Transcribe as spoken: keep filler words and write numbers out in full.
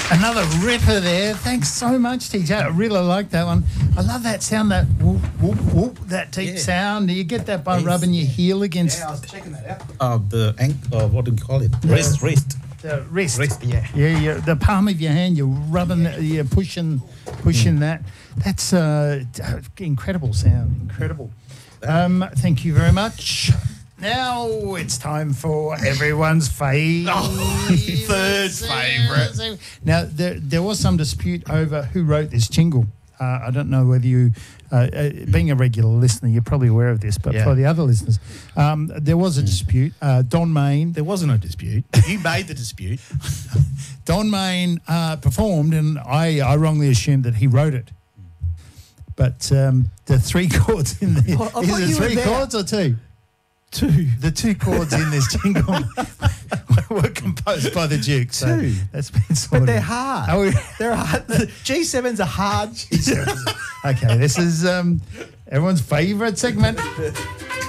Another ripper there. Thanks so much, T J. I really like that one. I love that sound, that whoop, whoop, whoop, that deep Yeah. sound. Do you get that by Yes. rubbing your heel against Yeah, I was checking that out. Uh, the ankle, uh, what do you call it? Wrist, wrist. the wrist? Wrist, yeah. Yeah, yeah. The palm of your hand, you're rubbing, yeah. you're pushing, pushing that. That's uh, incredible sound. Incredible. Um, thank you very much. Now it's time for everyone's favourite. Third favourite. Now, there, there was some dispute over who wrote this jingle. Uh, I don't know whether you, uh, uh, being a regular listener, you're probably aware of this, but Yeah. for the other listeners, um, there was a dispute. Uh, Don Main, There wasn't a dispute. You made the dispute. Don Main uh, performed, and I, I wrongly assumed that he wrote it. But um, the three chords in the I- I is thought it you three were there. chords or two? Two. The two chords in this jingle were composed by the Duke. So Two. that's been sorted. But they're hard. Oh, They're hard. The G sevens are hard. okay, this is um, everyone's favourite segment.